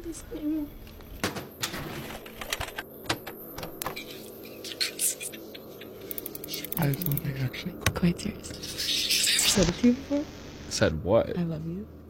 This thing. I have something actually. Quite serious. Said it to you before? Said what? I love you.